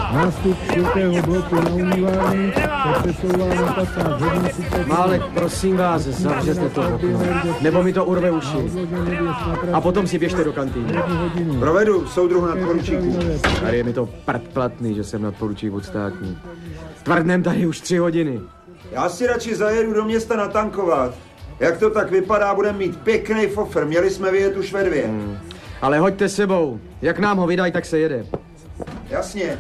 Nástup 4. bloku na umývárny se přesouvá na 15 hodin 30. Málek, prosím vás, zavřete to okno, nebo mi to urve uši. A potom si běžte do kantýny. Provedu, soudruhu nadporučíku. Tady je mi to platný, že jsem nadporučík odstátní. Tvrdnem tady už 3 hodiny. Já si radši zajedu do města natankovat. Jak to tak vypadá, budeme mít pěkný fofer. Měli jsme vyjet už ve 2. Ale hoďte sebou. Jak nám ho vydají, tak se jede. Jasně.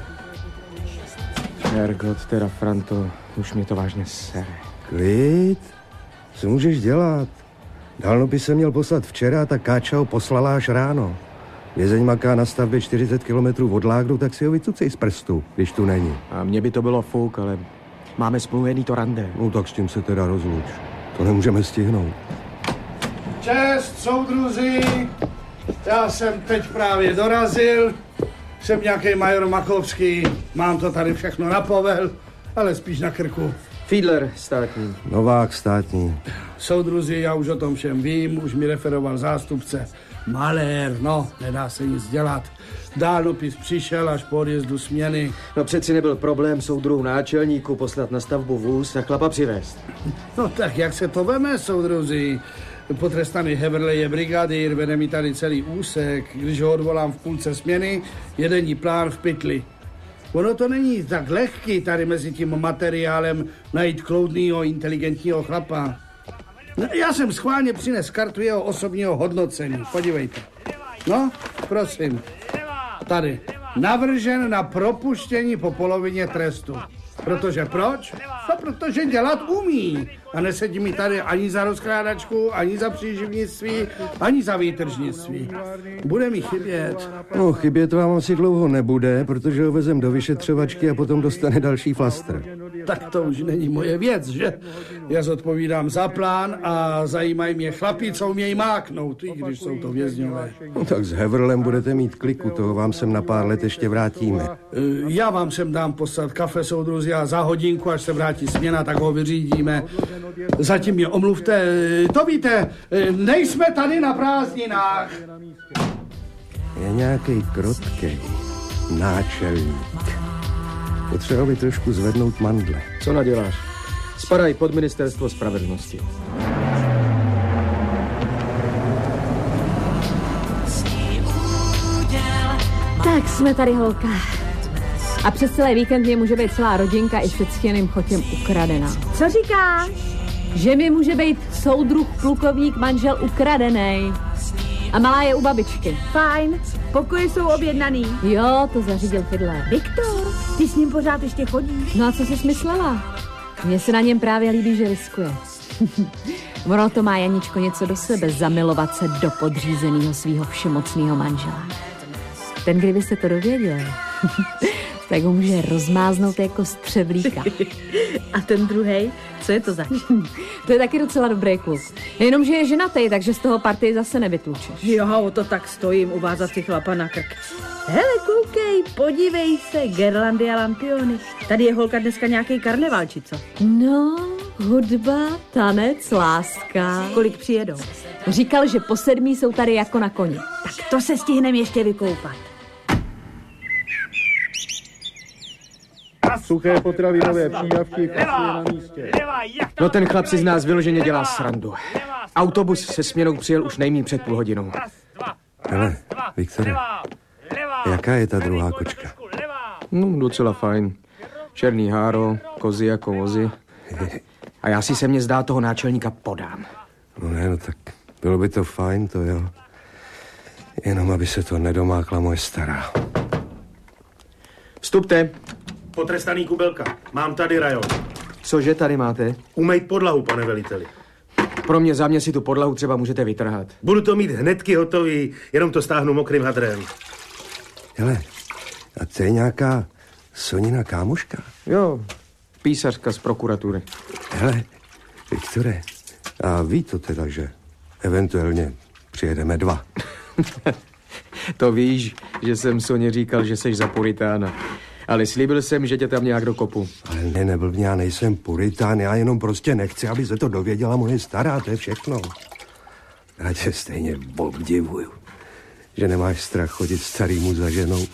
Hergot, teda Franto, už mě to vážně sere. Klid? Co můžeš dělat? Dálnopis jsem měl poslat včera, tak Káča ho poslala až ráno. Vězeň maká na stavbě 40 kilometrů od Lágru, tak si ho vycucej z prstu, když tu není. A mně by to bylo fuk, ale máme smluvený to rande. No tak s tím se teda rozluč. To nemůžeme stihnout. Čest, soudruzi! Já jsem teď právě dorazil. Jsem nějaký major Machovský. Mám to tady všechno na povel, ale spíš na krku. Fiedler, státní. Novák, státní. Soudruzi, já už o tom všem vím, už mi referoval zástupce. Malér, no, nedá se nic dělat. Dálnopis přišel až po odjezdu směny. No přeci nebyl problém soudruhu náčelníku poslat na stavbu vůz a chlapa přivést. No tak jak se to veme, soudruzi? Potrestaný Heverley je brigadýr, vede mi tady celý úsek. Když ho odvolám v půlce směny, je denní plán v pytli. Ono to není tak lehký tady mezi tím materiálem najít kloudnýho, inteligentního chlapa. No, já jsem schválně přines kartu jeho osobního hodnocení. Podívejte. No, prosím. Tady. Navržen na propuštění po polovině trestu. Protože proč? No, protože dělat umí. A nesedí mi tady ani za rozkrádačku, ani za příživnictví, ani za výtržnictví. Bude mi chybět. No, chybět vám asi dlouho nebude, protože ho vezem do vyšetřovačky a potom dostane další flastr. Tak to už není moje věc, že? Já zodpovídám za plán a zajímají mě chlapí, co umějí máknout, i když jsou to vězňové. No tak s Heverlem budete mít kliku, toho vám sem na pár let ještě vrátíme. Já vám sem dám poslat kafe, soudruzi, a za hodinku, až se vrátí směna, tak ho vyřídíme. Zatím mě omluvte, to víte, nejsme tady na prázdninách. Je nějaký krotkej náčelník. Potřeboval by trošku zvednout mandle. Co naděláš? Spadaj pod ministerstvo spravedlnosti. Tak jsme tady, holka. A přes celý víkend mě může být celá rodinka i se ctěným chotěm ukradená. Co říkáš? Že mi může být soudruh plukovník manžel ukradenej. A malá je u babičky. Fajn, pokoje jsou objednaný. Jo, to zařídil Fiedler. Viktor, ty s ním pořád ještě chodíš? No a co jsi myslela? Mně se na něm právě líbí, že riskuje. Ono to má, Janičko, něco do sebe, zamilovat se do podřízeného svého všemocného manžela. Ten, kdyby se to dověděl, tak ho může rozmáznout jako střevlíka. A ten druhej, co je to zač? To je taky docela dobrý kluk. Jenomže je ženatý, takže z toho partii zase nevytlučeš. Jo, o to tak stojím, uvázat si chlapa na krk. Hele, koukej, podívej se, gerlandy a lampiony. Tady je holka dneska nějaký karneval, či co? No, hudba, tanec, láska. Kolik přijedou? Říkal, že po 7 jsou tady jako na koni. Tak to se stihnem ještě vykoupat. Suché potravinové přídavky pracují na místě. No ten chlap si z nás vyloženě dělá srandu. Autobus se směnou přijel už nejmíň před půl hodinou. Hele, Viktore, jaká je ta druhá kočka? No, docela fajn. Černý háro, kozy jako vozy. A já si se mně zdá toho náčelníka podám. No ne, no tak bylo by to fajn, to jo. Jenom aby se to nedomákla moje stará. Vstupte. Potrestaný Kubelka, mám tady rajon. Cože tady máte? Umejt podlahu, pane veliteli. Pro mě, za mě si tu podlahu třeba můžete vytrhat. Budu to mít hnedky hotový, jenom to stáhnu mokrým hadrem. Hele, a to je nějaká Sonina kámoška? Jo, písařka z prokuratury. Hele, Viktore, a ví to teda, že eventuálně přijedeme 2. To víš, že jsem Soně říkal, že seš za puritána. Ale slíbil jsem, že tě tam nějak dokopu. Ale ne, neblbně, já nejsem puritán, já jenom prostě nechci, aby se to dověděla moje stará, to je všechno. Já tě stejně obdivuju, že nemáš strach chodit starýmu za ženou.